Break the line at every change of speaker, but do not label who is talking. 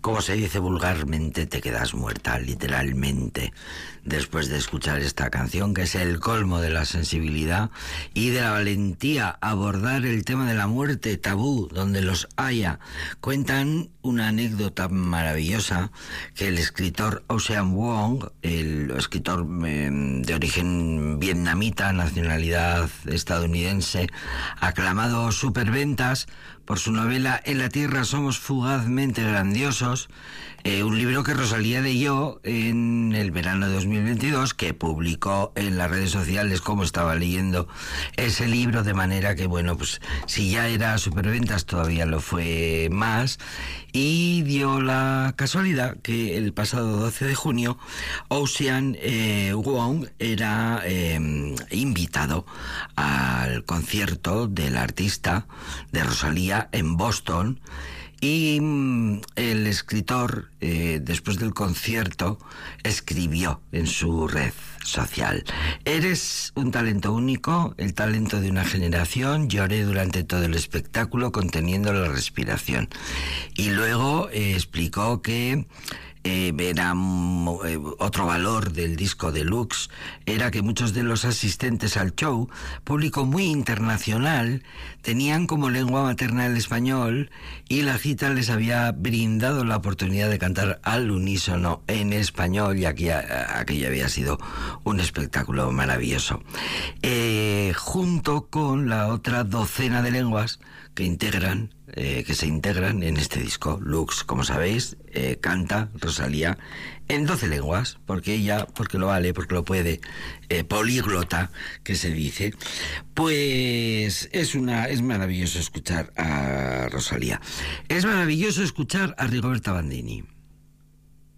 Como se dice vulgarmente, te quedas muerta, literalmente, después de escuchar esta canción, que es el colmo de la sensibilidad y de la valentía. Abordar el tema de la muerte, tabú, donde los haya. Cuentan una anécdota maravillosa que el escritor Ocean Vuong, el escritor de origen vietnamita, nacionalidad estadounidense, aclamado superventas por su novela En la Tierra somos fugazmente grandiosos, un libro que Rosalía leyó en el verano de 2022, que publicó en las redes sociales como estaba leyendo ese libro, de manera que, bueno, pues si ya era superventas, todavía lo fue más, y dio la casualidad que el pasado 12 de junio Ocean Vuong era invitado al concierto del artista de Rosalía en Boston. Y el escritor, después del concierto, escribió en su red social: eres un talento único, el talento de una generación. Lloré durante todo el espectáculo conteniendo la respiración. Y luego explicó que era otro valor del disco deluxe, era que muchos de los asistentes al show, público muy internacional, tenían como lengua materna el español, y la gita les había brindado la oportunidad de cantar al unísono en español, y aquello había sido un espectáculo maravilloso. Junto con la otra docena de lenguas que se integran en este disco Lux. Como sabéis, canta Rosalía en 12 lenguas, porque lo vale, porque lo puede, políglota, que se dice. Pues es maravilloso escuchar a Rosalía. Es maravilloso escuchar a Rigoberta Bandini.